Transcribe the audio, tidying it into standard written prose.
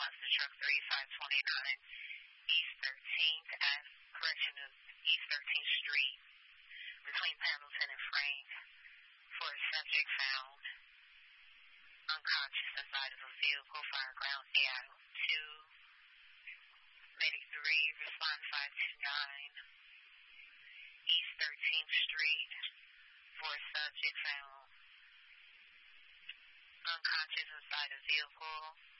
response to truck 3529 East 13th at East 13th Street between Pendleton and Frank for a subject found unconscious inside of a vehicle, Fireground AI2, Medic 3, response 529 East 13th Street for a subject found unconscious inside a vehicle,